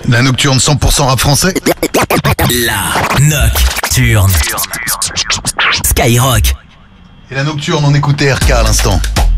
La nocturne 100% rap français. La nocturne. Skyrock. Et la nocturne, on écoutait RK à l'instant.